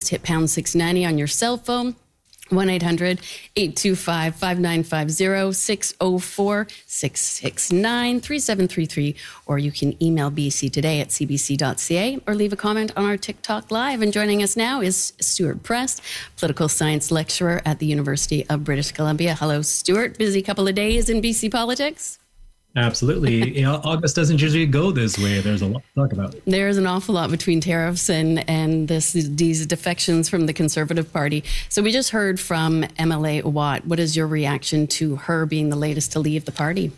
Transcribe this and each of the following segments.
just hit pound 690 on your cell phone. 1-800-825-5950, 604-669-3733, or you can email BC Today at cbc.ca or leave a comment on our TikTok Live. And joining us now is Stuart Prest, political science lecturer at the University of British Columbia. Hello, Stuart. Busy couple of days in BC politics? Absolutely. August doesn't usually go this way. There's a lot to talk about. There's an awful lot between tariffs and these defections from the Conservative Party. So we just heard from MLA Watt. What is your reaction to her being the latest to leave the party?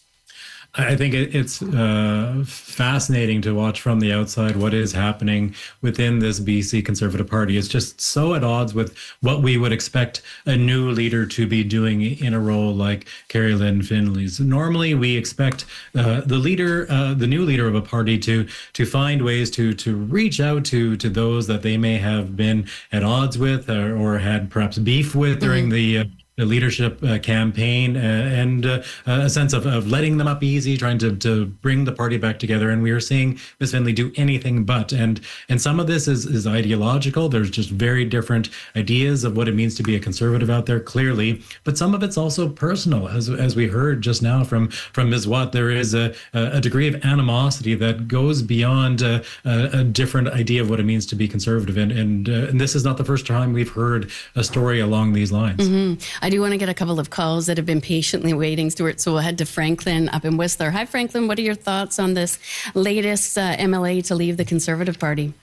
I think it's fascinating to watch from the outside what is happening within this BC Conservative Party. It's just so at odds with what we would expect a new leader to be doing in a role like Carrie Lynn Finley's. Normally, we expect the new leader of a party to find ways to reach out to those that they may have been at odds with or had perhaps beef with during the leadership campaign and a sense of letting them up easy, trying to bring the party back together. And we are seeing Ms. Finley do anything but. And some of this is ideological. There's just very different ideas of what it means to be a conservative out there, clearly. But some of it's also personal. As we heard just now from Ms. Watt, there is a degree of animosity that goes beyond a different idea of what it means to be conservative. And this is not the first time we've heard a story along these lines. Mm-hmm. I do want to get a couple of calls that have been patiently waiting, Stuart, so we'll head to Franklin up in Whistler. Hi, Franklin. What are your thoughts on this latest MLA to leave the Conservative Party?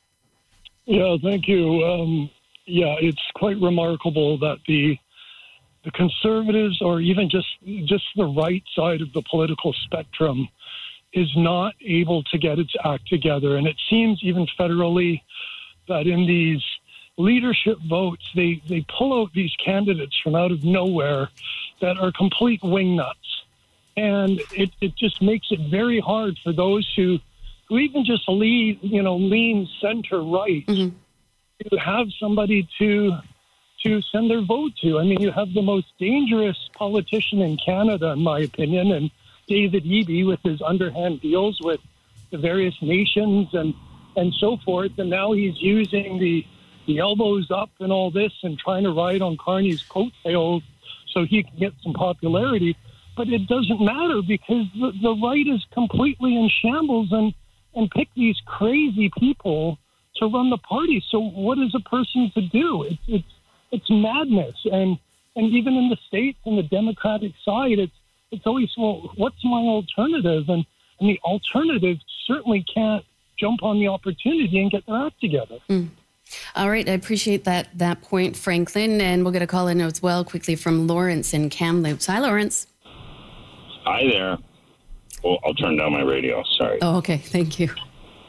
Yeah, thank you. It's quite remarkable that the Conservatives, or even just the right side of the political spectrum, is not able to get its act together. And it seems even federally that in these leadership votes, they pull out these candidates from out of nowhere that are complete wingnuts. And it just makes it very hard for those who even just lean center right to have somebody to send their vote to. I mean, you have the most dangerous politician in Canada, in my opinion, and David Eby with his underhand deals with the various nations and so forth. And now he's using the elbows up and all this and trying to ride on Carney's coattails so he can get some popularity. But it doesn't matter because the right is completely in shambles and pick these crazy people to run the party. So what is a person to do? It's madness. And even in the States, on the Democratic side, it's always, well, what's my alternative? And the alternative certainly can't jump on the opportunity and get their act together. All right. I appreciate that point, Franklin. And we'll get a call in as well quickly from Lawrence in Kamloops. Hi, Lawrence. Hi there. Well, I'll turn down my radio. Sorry. Oh, okay. Thank you.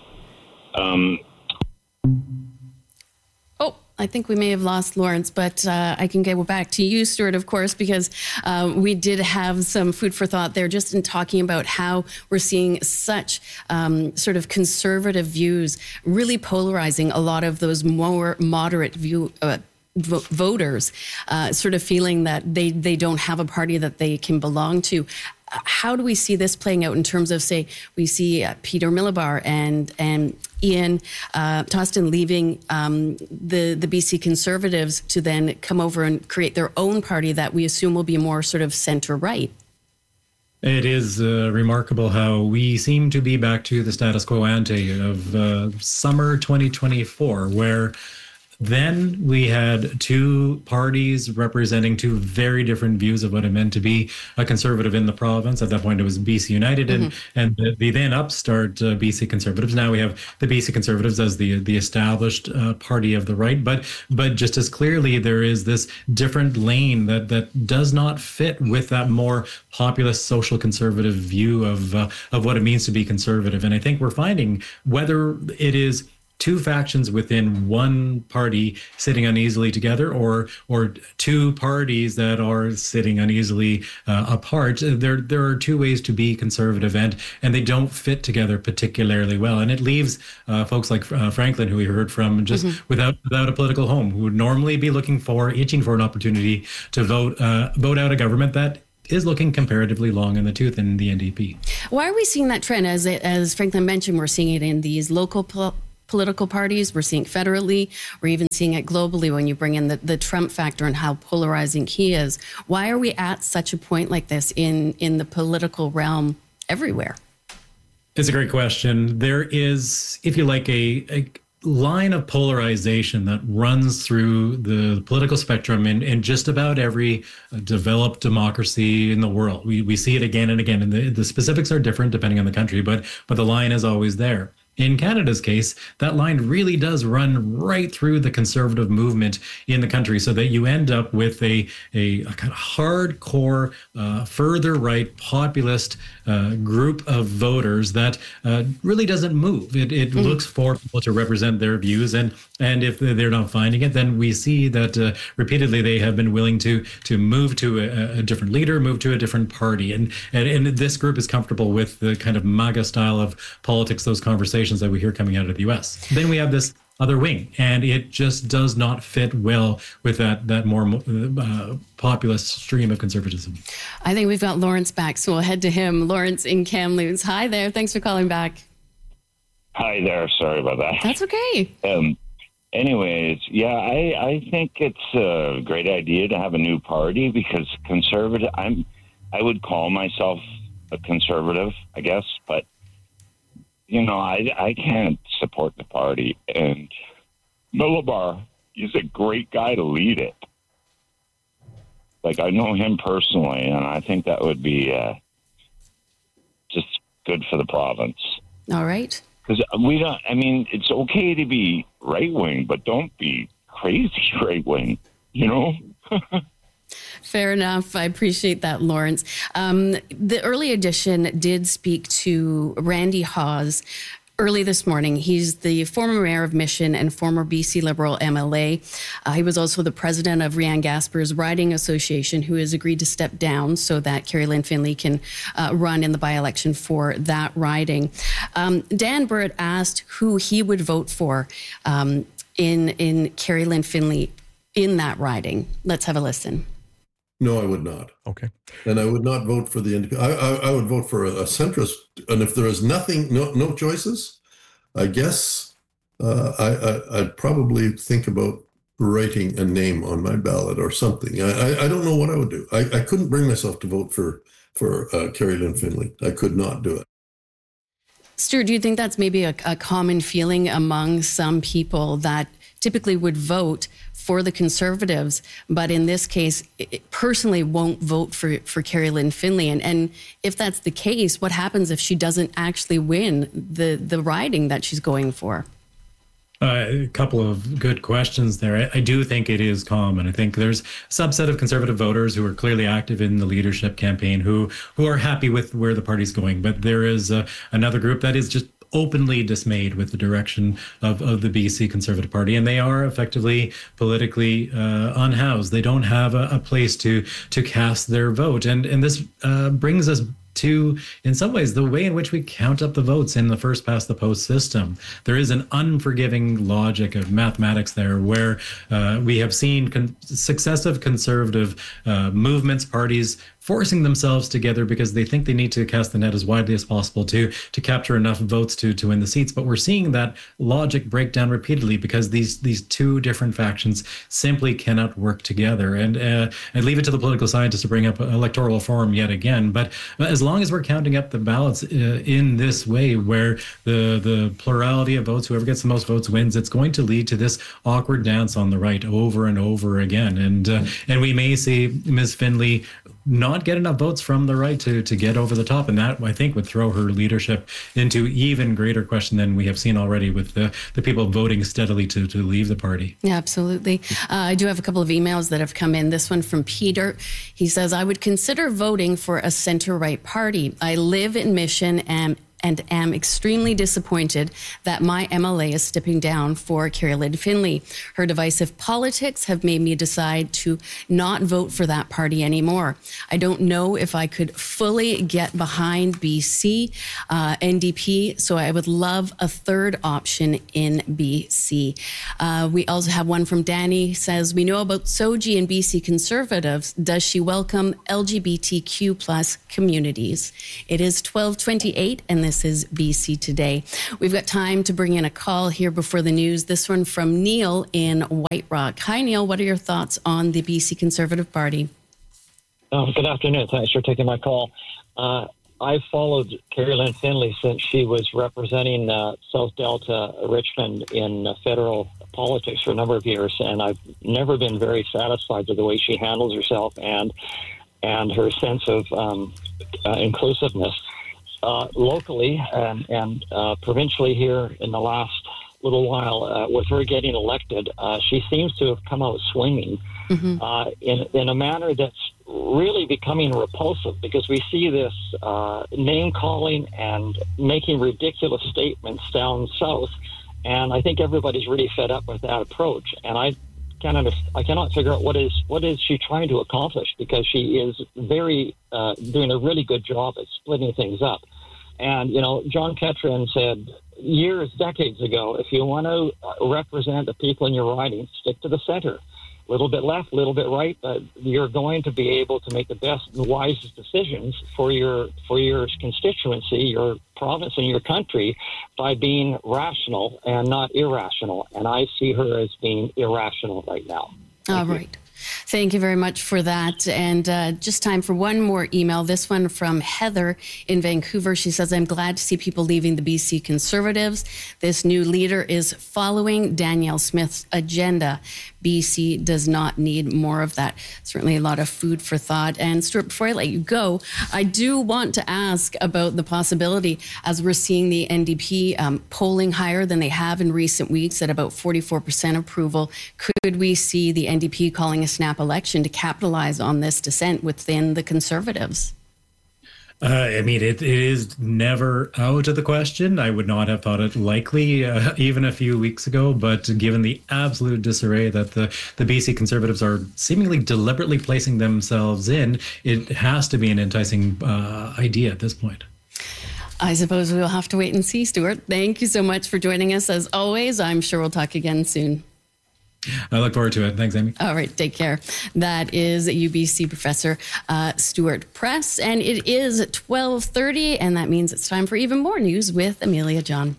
I think we may have lost Lawrence, but I can go back to you, Stuart, of course, because we did have some food for thought there just in talking about how we're seeing such sort of conservative views really polarizing a lot of those more moderate voters, sort of feeling that they don't have a party that they can belong to. How do we see this playing out in terms of, say, we see Peter Millibar and Ian Toston leaving the BC Conservatives to then come over and create their own party that we assume will be more sort of center-right? It is remarkable how we seem to be back to the status quo ante of summer 2024, where then we had two parties representing two very different views of what it meant to be a conservative in the province. At that point, it was BC United and the then upstart BC Conservatives. Now we have the BC Conservatives as the established party of the right. But just as clearly, there is this different lane that does not fit with that more populist social conservative view of what it means to be conservative. And I think we're finding whether it is two factions within one party sitting uneasily together or two parties that are sitting uneasily apart. There are two ways to be conservative and they don't fit together particularly well. And it leaves folks like Franklin, who we heard from, just without a political home, who would normally be itching for an opportunity to vote out a government that is looking comparatively long in the tooth in the NDP. Why are we seeing that trend? As Franklin mentioned, we're seeing it in these local political parties. We're seeing it federally. We're even seeing it globally when you bring in the Trump factor and how polarizing he is. Why are we at such a point like this in the political realm everywhere? It's a great question. There is, if you like, a line of polarization that runs through the political spectrum in just about every developed democracy in the world. We see it again and again, and the specifics are different depending on the country, but the line is always there. In Canada's case, that line really does run right through the conservative movement in the country, so that you end up with a kind of hardcore, further right populist group of voters that really doesn't move. It looks for people to represent their views, and if they're not finding it, then we see that repeatedly they have been willing to move to a different leader, move to a different party, and this group is comfortable with the kind of MAGA style of politics, those conversations that we hear coming out of the U.S. Then we have this other wing, and it just does not fit well with that more populist stream of conservatism. I think we've got Lawrence back, so we'll head to him. Lawrence in Kamloops. Hi there. Thanks for calling back. Hi there. Sorry about that. That's okay. Anyways, yeah, I think it's a great idea to have a new party, because conservative, I would call myself a conservative, I guess, but I can't support the party, and Miliband, he's a great guy to lead it. Like, I know him personally, and I think that would be just good for the province. All right. Because it's okay to be right-wing, but don't be crazy right-wing, Fair enough. I appreciate that, Lawrence. The early edition did speak to Randy Hawes early this morning. He's the former mayor of Mission and former BC Liberal MLA. He was also the president of Rianne Gasper's Riding Association, who has agreed to step down so that Kerry-Lynne Finley can run in the by-election for that riding. Dan Burritt asked who he would vote for in Kerry-Lynne Finley in that riding. Let's have a listen. No, I would not. Okay. And I would not vote for the I would vote for a centrist. And if there is nothing, no choices, I guess I'd probably think about writing a name on my ballot or something. I don't know what I would do. I couldn't bring myself to vote for Kerry-Lynne Finley. I could not do it. Stuart, do you think that's maybe a common feeling among some people that typically would vote for the Conservatives, but in this case, personally won't vote for Kerry-Lynne Finley? And if that's the case, what happens if she doesn't actually win the riding that she's going for? A couple of good questions there. I do think it is common. I think there's a subset of Conservative voters who are clearly active in the leadership campaign who are happy with where the party's going. But there is another group that is just openly dismayed with the direction of the BC Conservative Party, and they are effectively politically unhoused. They don't have a place to cast their vote, and this brings us to, in some ways, the way in which we count up the votes in the first past the post system. There is an unforgiving logic of mathematics there, where we have seen successive conservative movements, parties forcing themselves together because they think they need to cast the net as widely as possible to capture enough votes to win the seats. But we're seeing that logic break down repeatedly because these two different factions simply cannot work together. And I leave it to the political scientists to bring up electoral reform yet again. But as long as we're counting up the ballots in this way, where the plurality of votes, whoever gets the most votes wins, it's going to lead to this awkward dance on the right over and over again. And we may see Ms. Finley not get enough votes from the right to get over the top. And that, I think, would throw her leadership into even greater question than we have seen already with the people voting steadily to leave the party. Yeah, absolutely. I do have a couple of emails that have come in. This one from Peter. He says, I would consider voting for a center-right party. I live in Mission and am extremely disappointed that my MLA is stepping down for Kerry-Lynne Finley. Her divisive politics have made me decide to not vote for that party anymore. I don't know if I could fully get behind BC NDP, so I would love a third option in BC. We also have one from Danny, says, we know about Soji and BC Conservatives. Does she welcome LGBTQ plus communities? It is 12:28, and this is BC Today. We've got time to bring in a call here before the news. This one from Neil in White Rock. Hi, Neil. What are your thoughts on the BC Conservative Party? Good afternoon. Thanks for taking my call. I've followed Carrie-Lynne Finley since she was representing South Delta Richmond in federal politics for a number of years, and I've never been very satisfied with the way she handles herself and her sense of inclusiveness. Locally and provincially here in the last little while, with her getting elected, she seems to have come out swinging in a manner that's really becoming repulsive, because we see this name-calling and making ridiculous statements down south, and I think everybody's really fed up with that approach. And I cannot figure out what is she trying to accomplish, because she is very doing a really good job at splitting things up. And John Ketron said decades ago, if you want to represent the people in your riding, stick to the center. A little bit left, a little bit right, but you're going to be able to make the best and wisest decisions for your constituency, your province, and your country by being rational and not irrational. And I see her as being irrational right now. All right. Thank you very much for that. And just time for one more email. This one from Heather in Vancouver. She says, I'm glad to see people leaving the BC Conservatives. This new leader is following Danielle Smith's agenda. BC does not need more of that. Certainly a lot of food for thought. And Stuart, before I let you go, I do want to ask about the possibility, as we're seeing the NDP polling higher than they have in recent weeks at about 44% approval, could we see the NDP calling a snap election to capitalize on this dissent within the Conservatives? I mean, it is never out of the question. I would not have thought it likely even a few weeks ago, but given the absolute disarray that the BC Conservatives are seemingly deliberately placing themselves in, it has to be an enticing idea at this point. I suppose we'll have to wait and see, Stuart. Thank you so much for joining us. As always, I'm sure we'll talk again soon. I look forward to it. Thanks, Amy. All right, take care. That is UBC Professor Stuart Press, and it is 12:30, and that means it's time for even more news with Amelia John.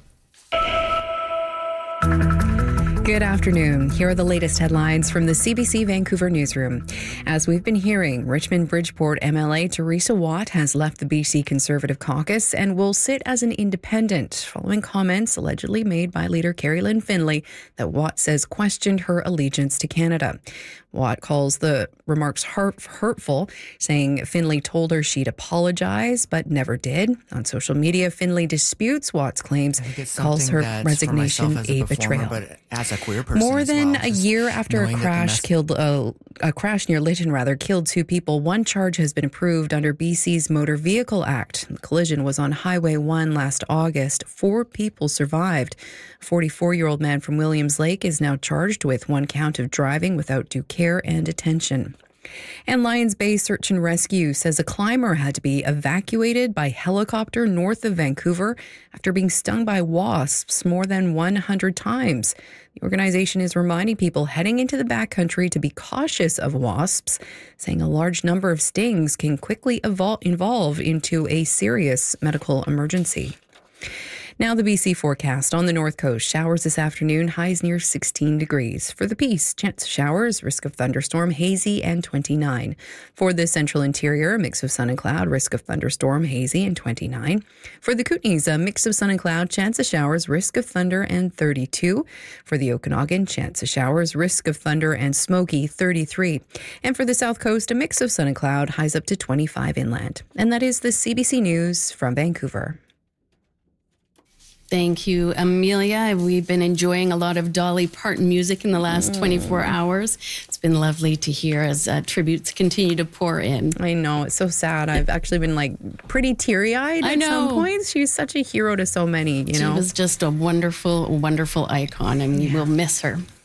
Good afternoon. Here are the latest headlines from the CBC Vancouver newsroom. As we've been hearing, Richmond Bridgeport MLA Teresa Watt has left the BC Conservative Caucus and will sit as an independent, following comments allegedly made by leader Carrie-Lynne Finley that Watt says questioned her allegiance to Canada. Watt calls the remarks hurtful, saying Finley told her she'd apologize, but never did. On social media, Finley disputes Watt's claims, calls her resignation a betrayal. But as a queer person, more than a year after a crash near Lytton killed two people, one charge has been approved under BC's Motor Vehicle Act. The collision was on Highway 1 last August. 4 people survived. A 44-year-old man from Williams Lake is now charged with 1 count of driving without due care and attention. And Lions Bay Search and Rescue says a climber had to be evacuated by helicopter north of Vancouver after being stung by wasps more than 100 times. The organization is reminding people heading into the backcountry to be cautious of wasps, saying a large number of stings can quickly evolve into a serious medical emergency. Now the BC forecast. On the north coast, showers this afternoon, highs near 16 degrees. For the Peace, chance of showers, risk of thunderstorm, hazy, and 29. For the central interior, a mix of sun and cloud, risk of thunderstorm, hazy, and 29. For the Kootenays, a mix of sun and cloud, chance of showers, risk of thunder, and 32. For the Okanagan, chance of showers, risk of thunder, and smoky, 33. And for the south coast, a mix of sun and cloud, highs up to 25 inland. And that is the CBC News from Vancouver. Thank you, Amelia. We've been enjoying a lot of Dolly Parton music in the last 24 hours. It's been lovely to hear as tributes continue to pour in. I know. It's so sad. I've actually been pretty teary-eyed at some points. She's such a hero to so many, She was just a wonderful, wonderful icon, and we'll miss her.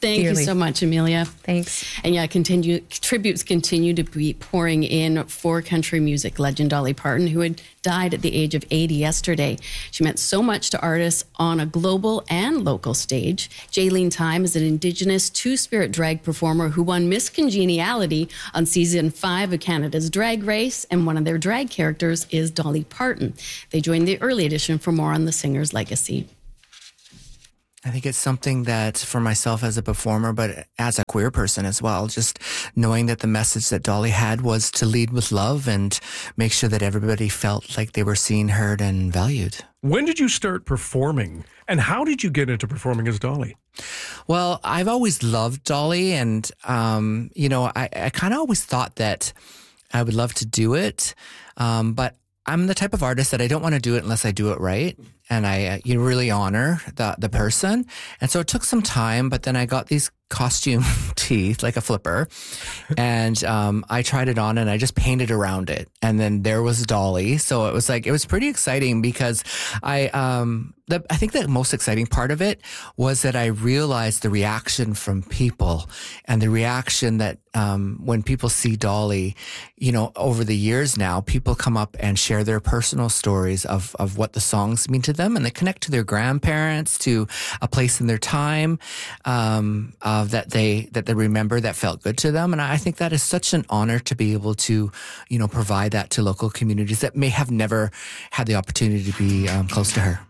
Thank you so much, Amelia. Thanks. And yeah, tributes continue to be pouring in for country music legend Dolly Parton, who had died at the age of 80 yesterday. She meant so much to artists on a global and local stage. Jaylene Time is an Indigenous two-spirit drag performer who won Miss Congeniality on season 5 of Canada's Drag Race, and one of their drag characters is Dolly Parton. They joined the early edition for more on the singer's legacy. I think it's something that for myself as a performer, but as a queer person as well, just knowing that the message that Dolly had was to lead with love and make sure that everybody felt like they were seen, heard, and valued. When did you start performing, and how did you get into performing as Dolly? Well, I've always loved Dolly, and, I kind of always thought that I would love to do it, but I'm the type of artist that I don't want to do it unless I do it right. And I really honor the person. And so it took some time, but then I got these costume teeth, like a flipper. And I tried it on and I just painted around it. And then there was Dolly. So it was pretty exciting because I think the most exciting part of it was that I realized the reaction from people and the reaction that when people see Dolly, over the years now, people come up and share their personal stories of what the songs mean to them, and they connect to their grandparents, to a place in their time that they remember that felt good to them. And I think that is such an honor to be able to, provide that to local communities that may have never had the opportunity to be close to her.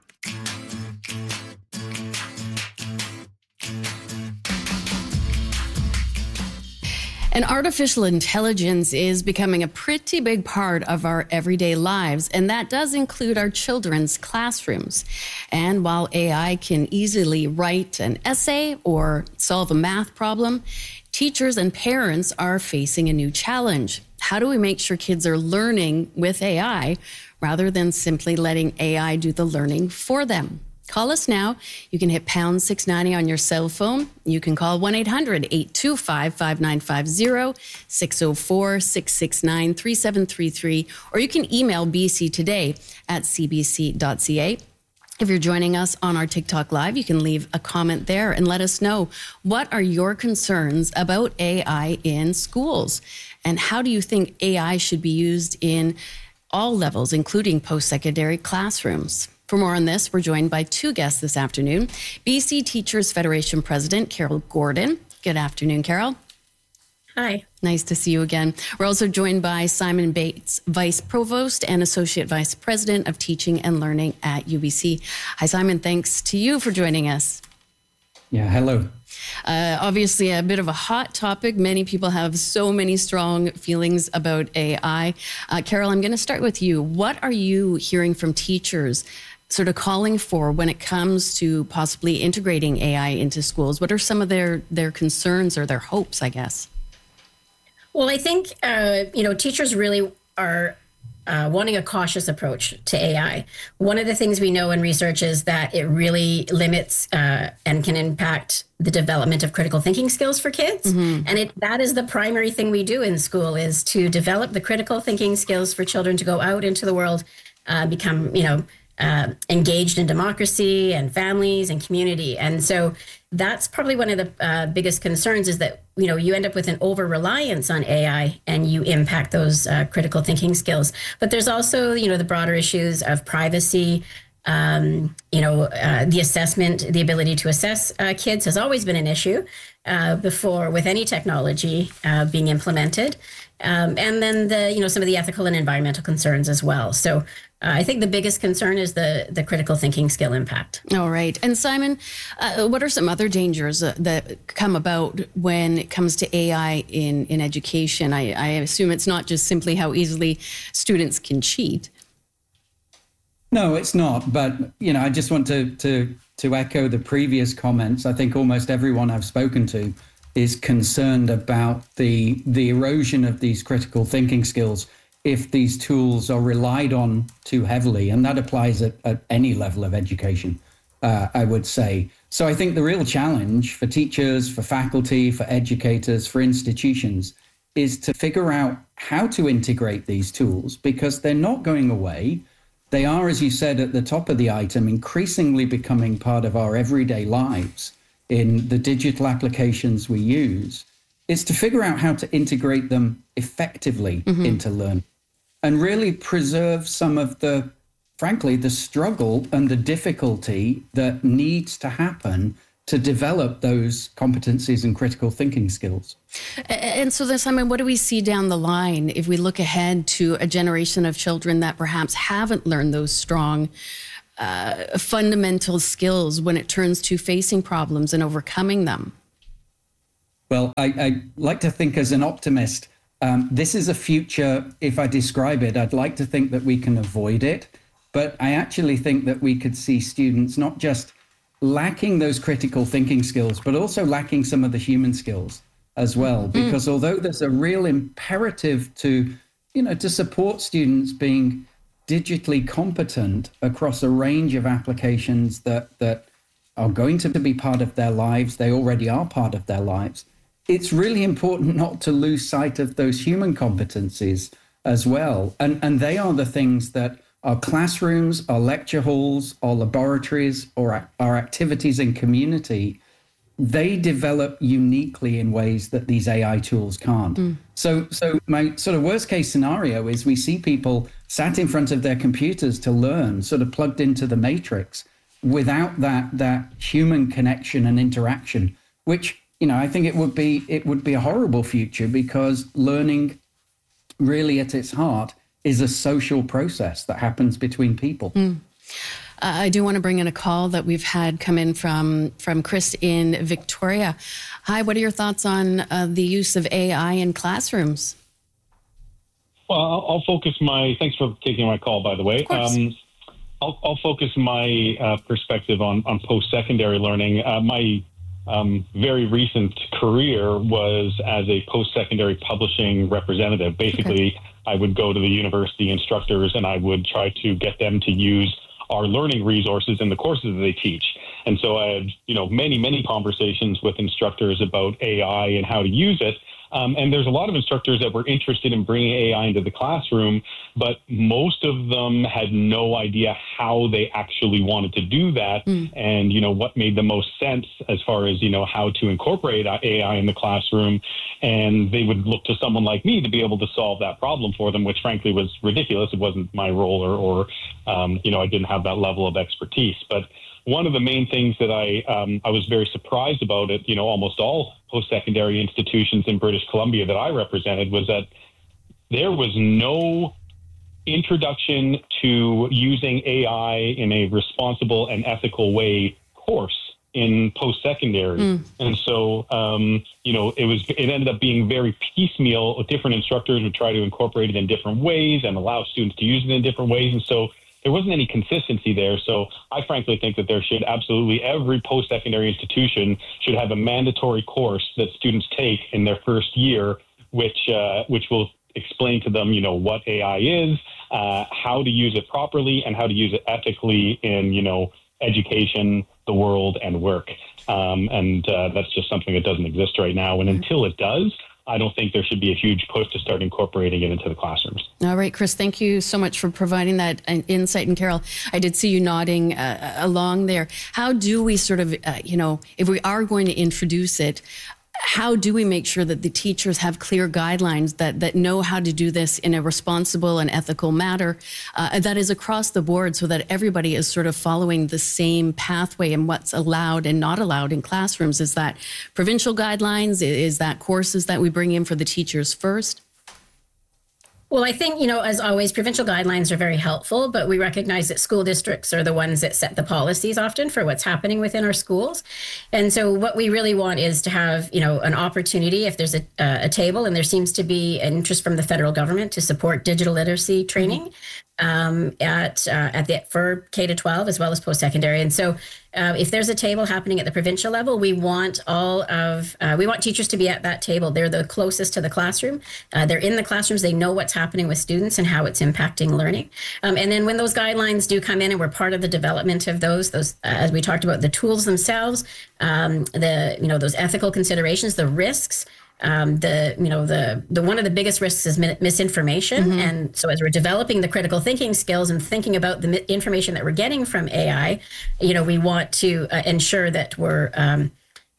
And artificial intelligence is becoming a pretty big part of our everyday lives, and that does include our children's classrooms. And while AI can easily write an essay or solve a math problem, teachers and parents are facing a new challenge. How do we make sure kids are learning with AI rather than simply letting AI do the learning for them? Call us now. You can hit pound 690 on your cell phone. You can call 1-800-825-5950, 604-669-3733, or you can email bctoday@cbc.ca. If you're joining us on our TikTok Live, you can leave a comment there and let us know, what are your concerns about AI in schools? And how do you think AI should be used in all levels, including post-secondary classrooms? For more on this, we're joined by two guests this afternoon. BC Teachers Federation President Carol Gordon. Good afternoon, Carol. Hi. Nice to see you again. We're also joined by Simon Bates, Vice Provost and Associate Vice President of Teaching and Learning at UBC. Hi, Simon. Thanks to you for joining us. Yeah, hello. Obviously, a bit of a hot topic. Many people have so many strong feelings about AI. Carol, I'm going to start with you. What are you hearing from teachers sort of calling for when it comes to possibly integrating AI into schools? What are some of their concerns or their hopes, I guess? Well, I think, teachers really are wanting a cautious approach to AI. One of the things we know in research is that it really limits and can impact the development of critical thinking skills for kids. Mm-hmm. And that is the primary thing we do in school, is to develop the critical thinking skills for children to go out into the world, become, engaged in democracy and families and community. And so that's probably one of the biggest concerns, is that, you end up with an over-reliance on AI and you impact those critical thinking skills. But there's also, the broader issues of privacy. The assessment, the ability to assess kids has always been an issue before with any technology being implemented. And then some of the ethical and environmental concerns as well. So I think the biggest concern is the critical thinking skill impact. All right. And Simon, what are some other dangers that come about when it comes to AI in education? I assume it's not just simply how easily students can cheat. No, it's not. But, I just want to echo the previous comments. I think almost everyone I've spoken to is concerned about the erosion of these critical thinking skills if these tools are relied on too heavily. And that applies at any level of education, I would say. So I think the real challenge for teachers, for faculty, for educators, for institutions is to figure out how to integrate these tools, because they're not going away. They are, as you said at the top of the item, increasingly becoming part of our everyday lives. in the digital applications we use, is to figure out how to integrate them effectively into learning and really preserve some of the, frankly, the struggle and the difficulty that needs to happen to develop those competencies and critical thinking skills. And so then, Simon, what do we see down the line if we look ahead to a generation of children that perhaps haven't learned those strong fundamental skills when it turns to facing problems and overcoming them? Well, I like to think as an optimist, this is a future, if I describe it, I'd like to think that we can avoid it. But I actually think that we could see students not just lacking those critical thinking skills, but also lacking some of the human skills as well. Because although there's a real imperative to support students being digitally competent across a range of applications that are going to be part of their lives, they already are part of their lives, it's really important not to lose sight of those human competencies as well. And they are the things that our classrooms, our lecture halls, our laboratories, or our activities in community, they develop uniquely in ways that these AI tools can't. So my sort of worst case scenario is we see people sat in front of their computers to learn, sort of plugged into the matrix, without that human connection and interaction, which, I think it would be a horrible future, because learning really at its heart is a social process that happens between people. I do want to bring in a call that we've had come in from Chris in Victoria. Hi, what are your thoughts on the use of AI in classrooms? Well, I'll focus thanks for taking my call, by the way. I'll focus my perspective on post-secondary learning. My very recent career was as a post-secondary publishing representative. Basically, I would go to the university instructors and I would try to get them to use our learning resources in the courses that they teach. And so I had, many conversations with instructors about AI and how to use it. And there's a lot of instructors that were interested in bringing AI into the classroom, but most of them had no idea how they actually wanted to do that and, what made the most sense as far as, how to incorporate AI in the classroom. And they would look to someone like me to be able to solve that problem for them, which frankly was ridiculous. It wasn't my role or I didn't have that level of expertise. But one of the main things that I was very surprised about at, almost all post-secondary institutions in British Columbia that I represented was that there was no introduction to using AI in a responsible and ethical way course in post-secondary. And so, it ended up being very piecemeal. Different instructors would try to incorporate it in different ways and allow students to use it in different ways. And so there wasn't any consistency there. So I frankly think that there should absolutely, every post-secondary institution should have a mandatory course that students take in their first year, which will explain to them, what AI is, how to use it properly, and how to use it ethically in, education, the world, and work. And that's just something that doesn't exist right now. And until it does, I don't think there should be a huge push to start incorporating it into the classrooms. All right, Chris, thank you so much for providing that insight. And Carol, I did see you nodding along there. How do we sort of, if we are going to introduce it, how do we make sure that the teachers have clear guidelines that know how to do this in a responsible and ethical manner that is across the board, so that everybody is sort of following the same pathway and what's allowed and not allowed in classrooms? Is that provincial guidelines? Is that courses that we bring in for the teachers first? Well, I think, as always, provincial guidelines are very helpful, but we recognize that school districts are the ones that set the policies often for what's happening within our schools. And so what we really want is to have, an opportunity, if there's a table, and there seems to be an interest from the federal government to support digital literacy training for K-12 as well as post-secondary. And so if there's a table happening at the provincial level, we want teachers to be at that table. They're the closest to the classroom. They're in the classrooms. They know what's happening with students and how it's impacting learning. And then when those guidelines do come in, and we're part of the development of those, as we talked about, the tools themselves, those ethical considerations, the risks. One of the biggest risks is misinformation. And so as we're developing the critical thinking skills and thinking about the information that we're getting from AI, we want to ensure that we're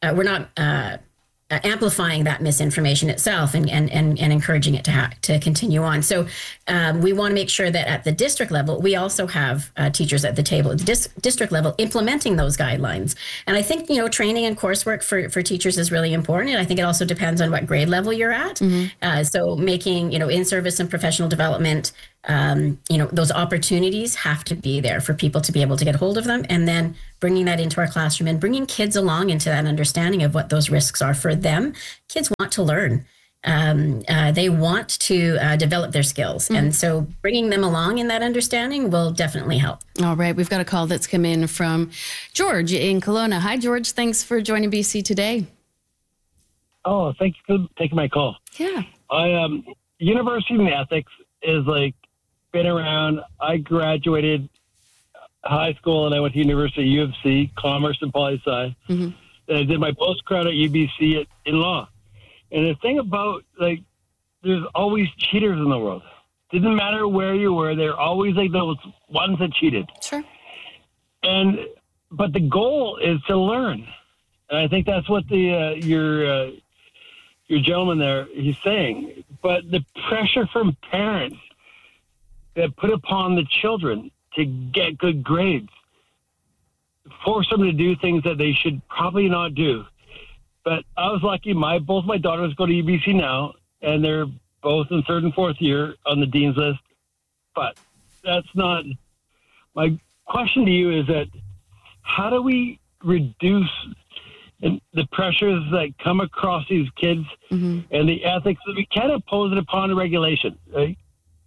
we're not amplifying that misinformation itself and encouraging it to continue on. So we want to make sure that at the district level, we also have teachers at the table at the district level implementing those guidelines. And I think, training and coursework for teachers is really important. And I think it also depends on what grade level you're at. So making, in-service and professional development, those opportunities have to be there for people to be able to get hold of them, and then bringing that into our classroom and bringing kids along into that understanding of what those risks are for them. Kids want to learn. They want to develop their skills. And so bringing them along in that understanding will definitely help. All right. We've got a call that's come in from George in Kelowna. Hi, George. Thanks for joining BC Today. Oh, thank you for taking my call. Yeah. University of Ethics is been around. I graduated high school and I went to University of U of C, Commerce and Poli-Sci. And I did my postgrad at UBC in law. And the thing about, there's always cheaters in the world. Didn't matter where you were, they're always those ones that cheated. Sure. But the goal is to learn. And I think that's what your gentleman there, he's saying. But the pressure from parents that put upon the children to get good grades, force them to do things that they should probably not do. But I was lucky. Both my daughters go to UBC now, and they're both in third and fourth year on the dean's list. But that's not my question to you. Is that how do we reduce the pressures that come across these kids and the ethics? We can't impose it upon a regulation, right?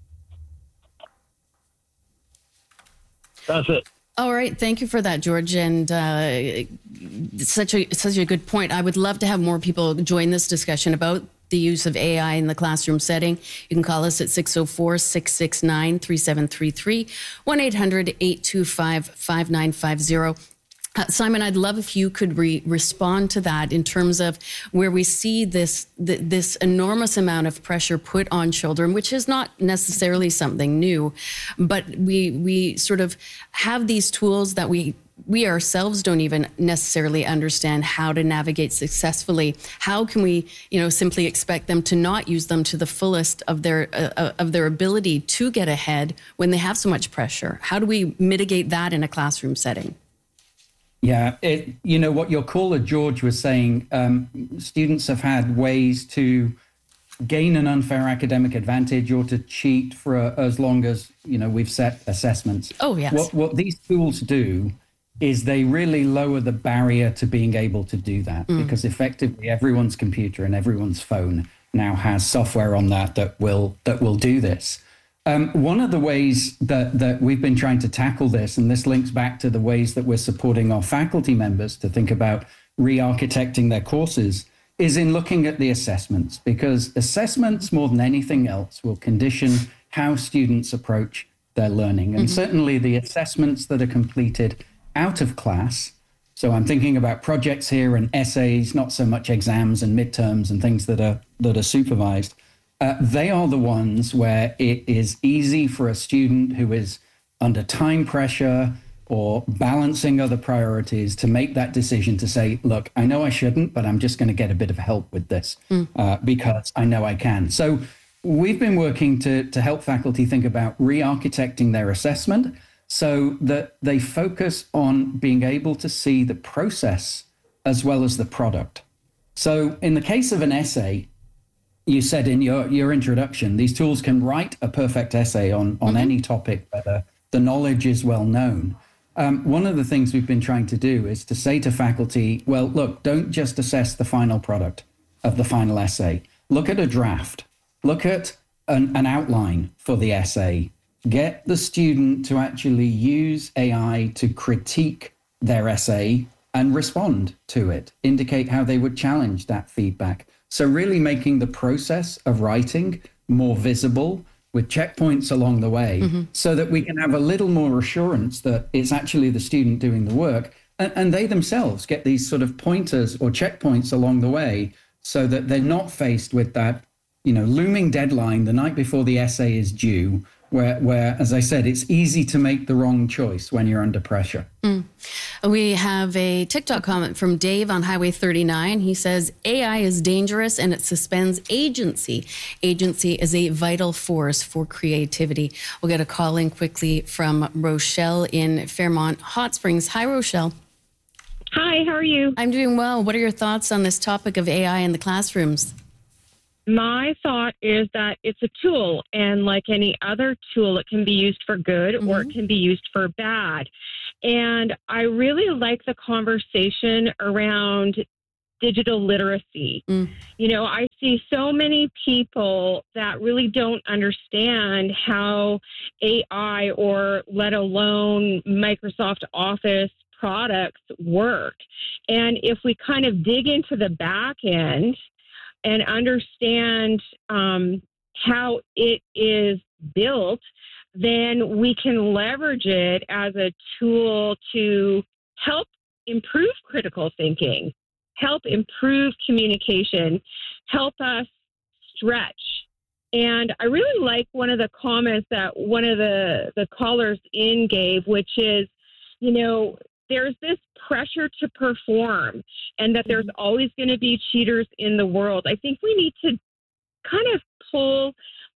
That's it. All right. Thank you for that, George. And such a good point. I would love to have more people join this discussion about the use of AI in the classroom setting. You can call us at 604-669-3733, 1-800-825-5950. Simon, I'd love if you could respond to that in terms of where we see this enormous amount of pressure put on children, which is not necessarily something new, but we sort of have these tools that we ourselves don't even necessarily understand how to navigate successfully. How can we, simply expect them to not use them to the fullest of their ability to get ahead when they have so much pressure? How do we mitigate that in a classroom setting? Yeah, what your caller, George, was saying, students have had ways to gain an unfair academic advantage or to cheat for as long as, we've set assessments. Oh, yes. What these tools do is they really lower the barrier to being able to do that because effectively everyone's computer and everyone's phone now has software on that will do this. One of the ways that we've been trying to tackle this, and this links back to the ways that we're supporting our faculty members to think about re-architecting their courses, is in looking at the assessments, because assessments more than anything else will condition how students approach their learning. And certainly the assessments that are completed out of class, so I'm thinking about projects here and essays, not so much exams and midterms and things that are supervised. They are the ones where it is easy for a student who is under time pressure or balancing other priorities to make that decision to say, look, I know I shouldn't, but I'm just going to get a bit of help with this because I know I can. So we've been working to help faculty think about re-architecting their assessment so that they focus on being able to see the process as well as the product. So in the case of an essay, you said in your introduction, these tools can write a perfect essay on any topic, whether the knowledge is well known. One of the things we've been trying to do is to say to faculty, well, look, don't just assess the final product of the final essay. Look at a draft. Look at an outline for the essay. Get the student to actually use AI to critique their essay and respond to it, indicate how they would challenge that feedback. So really making the process of writing more visible with checkpoints along the way so that we can have a little more assurance that it's actually the student doing the work and they themselves get these sort of pointers or checkpoints along the way so that they're not faced with that, looming deadline the night before the essay is due where, as I said, it's easy to make the wrong choice when you're under pressure. We have a TikTok comment from Dave on Highway 39. He says, AI is dangerous and it suspends agency. Agency is a vital force for creativity. We'll get a call in quickly from Rochelle in Fairmont Hot Springs. Hi, Rochelle. Hi, how are you? I'm doing well. What are your thoughts on this topic of AI in the classrooms? My thought is that it's a tool, and like any other tool, it can be used for good or it can be used for bad. And I really like the conversation around digital literacy. You know, I see so many people that really don't understand how AI or let alone Microsoft Office products work. And if we kind of dig into the back end and understand how it is built, then we can leverage it as a tool to help improve critical thinking, help improve communication, help us stretch. And I really like one of the comments that one of the callers in gave, which is, you know, there's this pressure to perform and that there's always going to be cheaters in the world. I think we need to kind of pull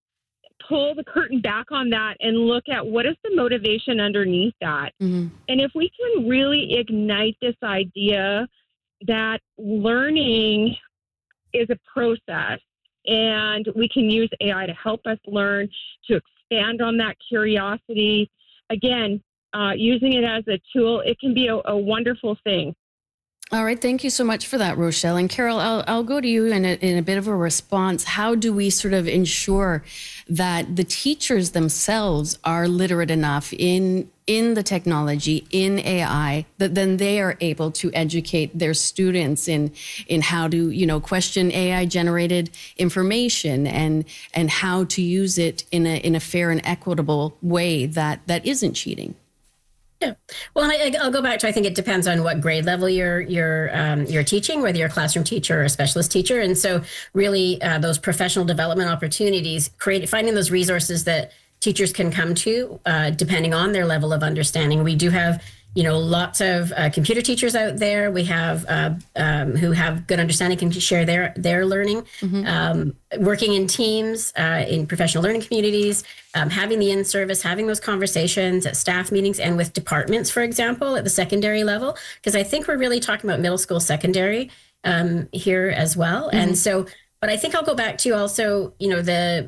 the curtain back on that and look at what is the motivation underneath that. And if we can really ignite this idea that learning is a process and we can use AI to help us learn, to expand on that curiosity, again, using it as a tool, it can be a wonderful thing. All right. Thank you so much for that, Rochelle. And Carol, I'll go to you in a bit of a response. How do we sort of ensure that the teachers themselves are literate enough in the technology, in AI, that then they are able to educate their students in how to, you know, question AI generated information and how to use it in a fair and equitable way that isn't cheating? Yeah. Well, I'll go back to, I think it depends on what grade level you're teaching, whether you're a classroom teacher or a specialist teacher. And so really those professional development opportunities, finding those resources that teachers can come to depending on their level of understanding. We do have, you know, lots of computer teachers out there. We have who have good understanding, can share their learning, working in teams, in professional learning communities, having the in-service, having those conversations at staff meetings and with departments, for example, at the secondary level, because I think we're really talking about middle school, secondary here as well. And so, but I think I'll go back to also, you know, the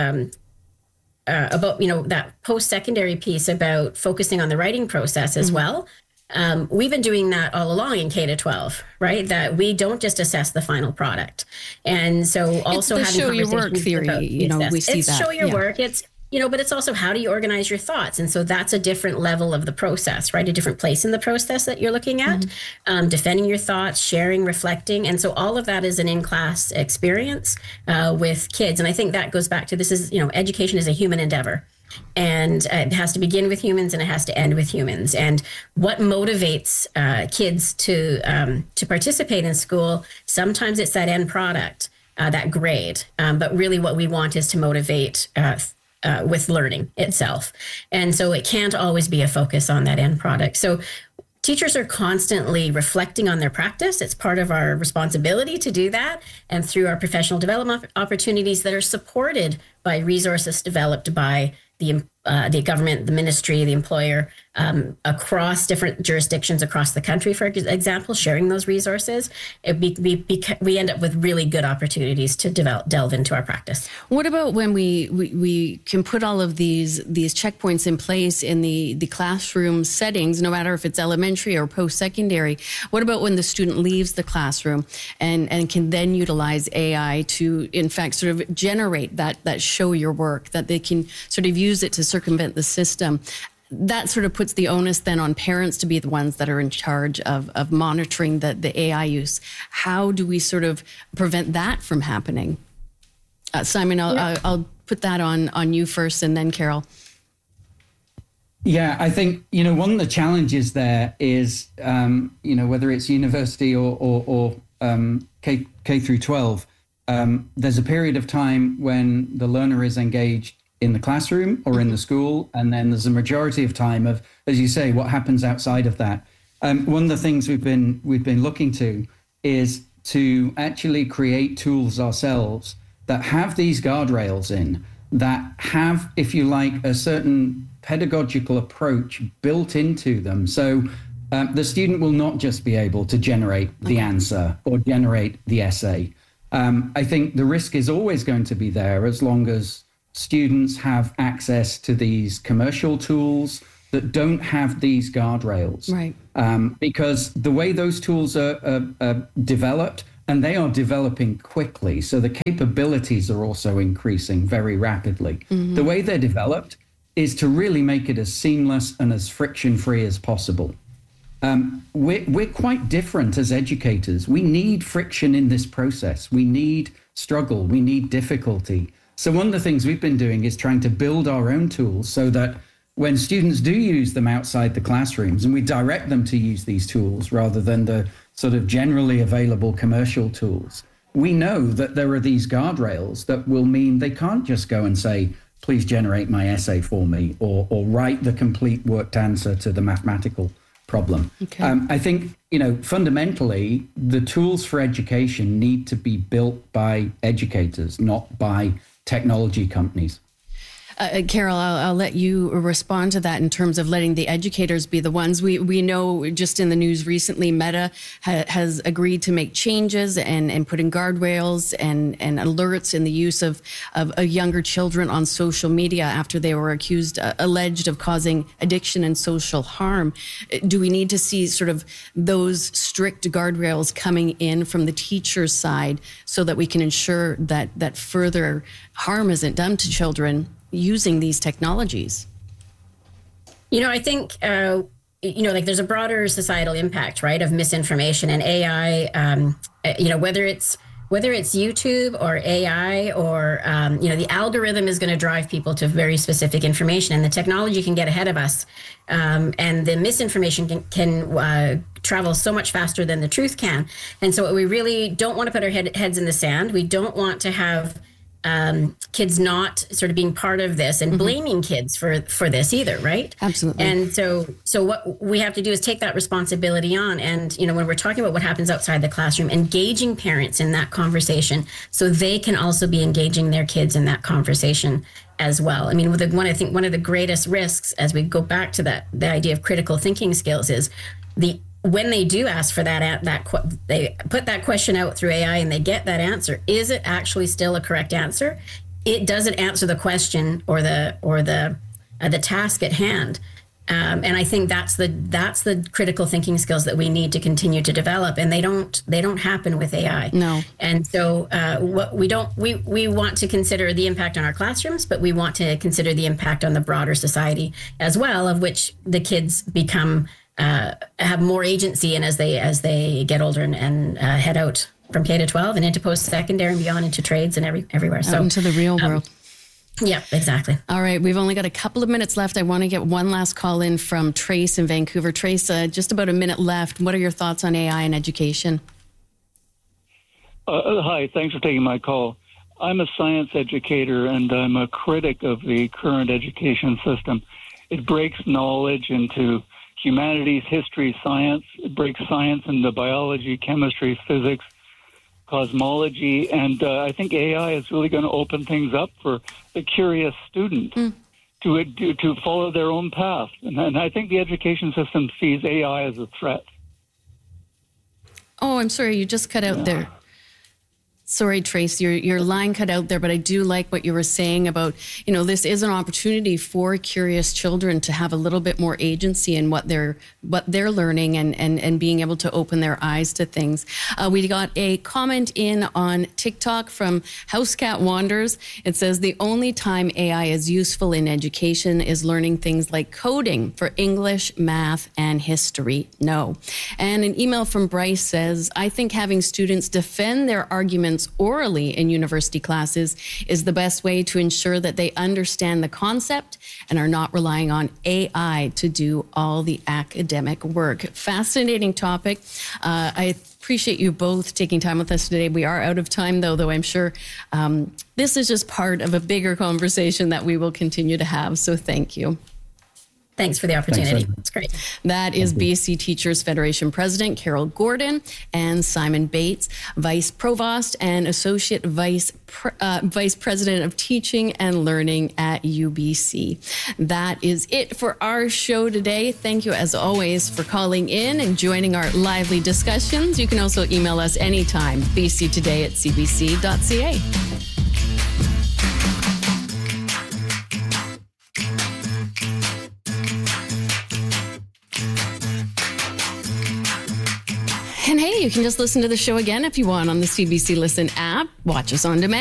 about, you know, that post-secondary piece about focusing on the writing process as well. We've been doing that all along in K-12, right? That we don't just assess the final product. And so also it's the having show your work theory, about, you know, we see it's that. Show your work. It's, you know, but it's also how do you organize your thoughts? And so that's a different level of the process, right? A different place in the process that you're looking at, defending your thoughts, sharing, reflecting. And so all of that is an in-class experience with kids. And I think that goes back to this is, you know, education is a human endeavor. And it has to begin with humans and it has to end with humans. And what motivates kids to participate in school, sometimes it's that end product, that grade. But really what we want is to motivate with learning itself. And so it can't always be a focus on that end product. So teachers are constantly reflecting on their practice. It's part of our responsibility to do that. And through our professional development opportunities that are supported by resources developed by the government, the ministry, the employer, across different jurisdictions across the country, for example, sharing those resources, we end up with really good opportunities to delve into our practice. What about when we can put all of these checkpoints in place in the classroom settings, no matter if it's elementary or post-secondary? What about when the student leaves the classroom and can then utilize AI to, in fact, sort of generate that show your work, that they can sort of use it to circumvent the system? That sort of puts the onus then on parents to be the ones that are in charge of monitoring the AI use. How do we sort of prevent that from happening? Simon, I'll put that on you first and then Carol. Yeah, I think, you know, one of the challenges there is, you know, whether it's university or K through 12, there's a period of time when the learner is engaged in the classroom or in the school, and then there's a majority of time of, as you say, what happens outside of that. One of the things we've been looking to is to actually create tools ourselves that have these guardrails in, that have, if you like, a certain pedagogical approach built into them. So the student will not just be able to generate the answer or generate the essay. I think the risk is always going to be there as long as students have access to these commercial tools that don't have these guardrails. Right. Because the way those tools are developed, and they are developing quickly, so the capabilities are also increasing very rapidly. Mm-hmm. The way they're developed is to really make it as seamless and as friction-free as possible. We're quite different as educators. We need friction in this process. We need struggle. We need difficulty. So one of the things we've been doing is trying to build our own tools so that when students do use them outside the classrooms, and we direct them to use these tools rather than the sort of generally available commercial tools, we know that there are these guardrails that will mean they can't just go and say, please generate my essay for me, or write the complete worked answer to the mathematical problem. Okay. I think, fundamentally, the tools for education need to be built by educators, not by technology companies. Carol, I'll let you respond to that in terms of letting the educators be the ones. We know just in the news recently, Meta has agreed to make changes and put in guardrails and alerts in the use of younger children on social media after they were alleged of causing addiction and social harm. Do we need to see sort of those strict guardrails coming in from the teacher's side so that we can ensure that further harm isn't done to children using these technologies? I think, there's a broader societal impact, right, of misinformation and AI, whether it's YouTube or AI or, the algorithm is going to drive people to very specific information, and the technology can get ahead of us. And the misinformation can travel so much faster than the truth can. And so we really don't want to put our heads in the sand. We don't want to have kids not sort of being part of this and blaming kids for this either, right? Absolutely. And so what we have to do is take that responsibility on. And, when we're talking about what happens outside the classroom, engaging parents in that conversation so they can also be engaging their kids in that conversation as well. I mean, one of the greatest risks as we go back to the idea of critical thinking skills is when they do ask for they put that question out through AI and they get that answer. Is it actually still a correct answer? It doesn't answer the question or the task at hand. And I think that's the critical thinking skills that we need to continue to develop, and they don't happen with AI. No. And so we want to consider the impact on our classrooms, but we want to consider the impact on the broader society as well, of which the kids become have more agency in as they get older and head out from K to 12 and into post-secondary and beyond into trades and everywhere. So into the real world. Yeah, exactly. All right. We've only got a couple of minutes left. I want to get one last call in from Trace in Vancouver. Trace, just about a minute left. What are your thoughts on AI and education? Hi. Thanks for taking my call. I'm a science educator and I'm a critic of the current education system. It breaks knowledge into humanities, history, science. It breaks science into biology, chemistry, physics, cosmology. And I think AI is really going to open things up for the curious student to follow their own path. And I think the education system sees AI as a threat. Oh, I'm sorry. You just cut out there. Sorry, Trace, your line cut out there, but I do like what you were saying about, this is an opportunity for curious children to have a little bit more agency in what they're learning and being able to open their eyes to things. We got a comment in on TikTok from Housecat Wanders. It says the only time AI is useful in education is learning things like coding for English, math, and history. No. And an email from Bryce says, I think having students defend their arguments orally in university classes is the best way to ensure that they understand the concept and are not relying on AI to do all the academic work. Fascinating topic. I appreciate you both taking time with us today. We are out of time, though I'm sure this is just part of a bigger conversation that we will continue to have. So thank you. Thanks for the opportunity. It's great. That is BC Teachers Federation President Carol Gordon and Simon Bates, Vice Provost and Associate Vice President of Teaching and Learning at UBC. That is it for our show today. Thank you, as always, for calling in and joining our lively discussions. You can also email us anytime, bctoday@cbc.ca. And hey, you can just listen to the show again if you want on the CBC Listen app. Watch us on demand.